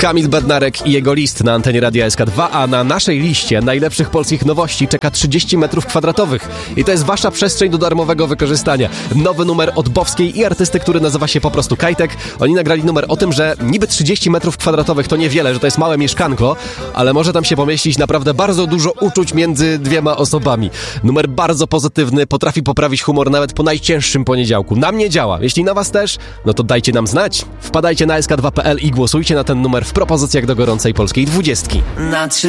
Kamil Bednarek i jego list na antenie Radia SK2, a na naszej liście najlepszych polskich nowości czeka 30 metrów kwadratowych. I to jest wasza przestrzeń do darmowego wykorzystania. Nowy numer od Bowskiej i artysty, który nazywa się po prostu Kajtek. Oni nagrali numer o tym, że niby 30 metrów kwadratowych to niewiele, że to jest małe mieszkanko, ale może tam się pomieścić naprawdę bardzo dużo uczuć między dwiema osobami. Numer bardzo pozytywny, potrafi poprawić humor nawet po najcięższym poniedziałku. Na mnie działa. Jeśli na was też, no to dajcie nam znać. Wpadajcie na sk2.pl i głosujcie na ten numer w propozycjach do gorącej polskiej 20.